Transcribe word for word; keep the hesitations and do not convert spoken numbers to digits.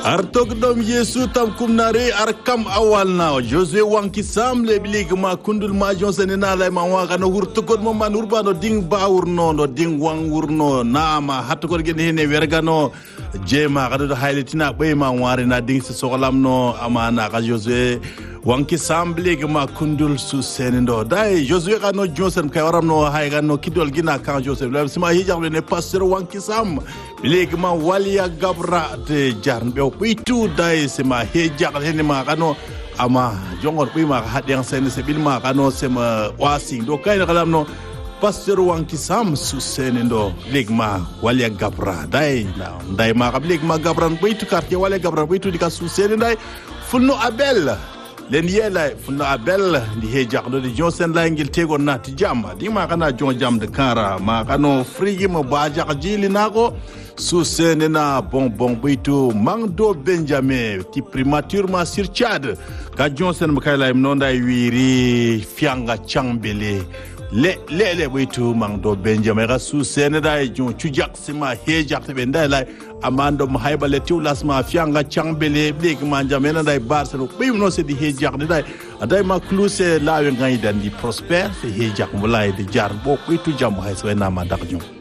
Artogdom Yesu tam kumnare arkam awalna Jose wanki sam le bilig ma kundul ma Johnson na la ma wa kana hurtukon mo man urbano ding bawurno no ding wangurno nama hatukor gen hene wergano jema kada haylitina bay ma wari na ding so solamno amana ka Jose wanki sam bilig ma kundul su senendo dai Jose kano Johnson kay waramno hay gano kidol gina kan Jose la sima hijar ne passer wanki sam bilig ma waliya gabra de jarnbe pitu dai sema hijar hene ma kano ama jongor pi ma hadyang sen sebil ma kano sema wasing do kay kalamno passer wanki sam su senendo ligma waliya gabra dai na dai ma kablig ma gabran pitu quartier waliya gabra pitu dika su senendai fulno abel len yela fulno abel di hijar do di Johnson la ngil tego na ti jamba di ma kana jon jam de kara ma kano frigi mo baja jili nako sous na bon bon bitu mangdo Benjamin ti prématurément sur Tchad ka Johnson makaila mnonda wiri fianga chambele le le le bitu mangdo Benjamin ga sous da jon chujak sima hejak be ndala amando mahaiba le tiulas ma fianga chambele blik manjamena dai barselo bimno se di hejak dai adai ma kluse lawe ngai dan di prosper se hejak mulai di jar bo bitu jam hay so na ma dak jon